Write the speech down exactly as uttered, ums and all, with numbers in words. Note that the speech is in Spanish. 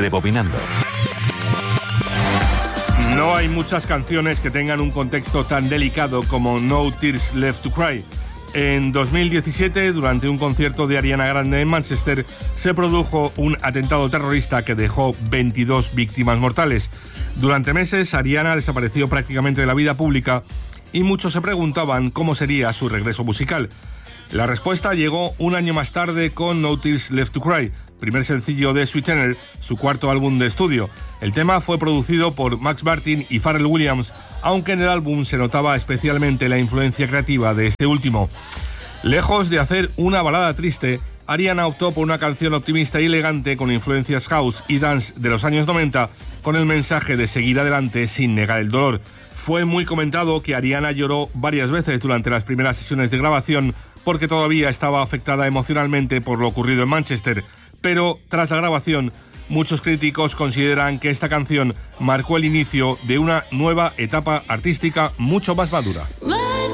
Rebobinando. No hay muchas canciones que tengan un contexto tan delicado como No Tears Left to Cry. En dos mil diecisiete, durante un concierto de Ariana Grande en Manchester, se produjo un atentado terrorista que dejó veintidós víctimas mortales. Durante meses, Ariana desapareció prácticamente de la vida pública y muchos se preguntaban cómo sería su regreso musical. La respuesta llegó un año más tarde con No Tears Left to Cry, primer sencillo de Sweetener, su cuarto álbum de estudio. El tema fue producido por Max Martin y Pharrell Williams, aunque en el álbum se notaba especialmente la influencia creativa de este último. Lejos de hacer una balada triste, Ariana optó por una canción optimista y elegante con influencias house y dance de los años noventa, con el mensaje de seguir adelante sin negar el dolor. Fue muy comentado que Ariana lloró varias veces durante las primeras sesiones de grabación porque todavía estaba afectada emocionalmente por lo ocurrido en Manchester. Pero tras la grabación, muchos críticos consideran que esta canción marcó el inicio de una nueva etapa artística mucho más madura.